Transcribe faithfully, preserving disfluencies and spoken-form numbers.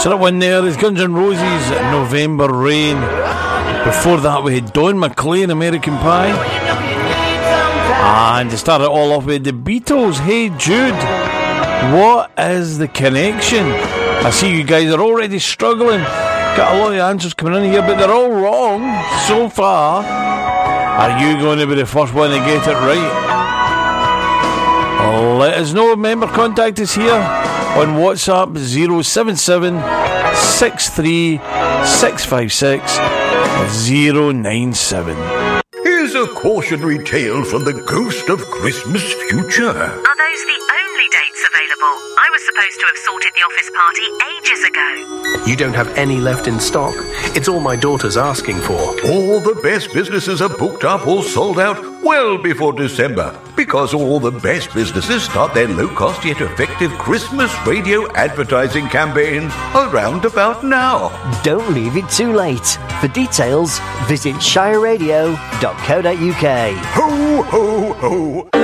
So that one there is Guns N' Roses, November Rain. Before that we had Don McLean, American Pie. And to start it all off with the Beatles, Hey Jude. What is the connection? I see you guys are already struggling. Got a lot of answers coming in here, but they're all wrong so far. Are you going to be the first one to get it right? Let us know. Remember, contact us here on WhatsApp zero seven seven six three six five six zero nine seven. Here's a cautionary tale from the ghost of Christmas future. Are those the only dates available? I was supposed to have sorted the office party ages ago. You don't have any left in stock? It's all my daughter's asking for. All the best businesses are booked up or sold out well before December, because all the best businesses start their low-cost yet effective Christmas radio advertising campaigns around about now. Don't leave it too late. For details, visit shire radio dot co dot uk. Ho, ho, ho.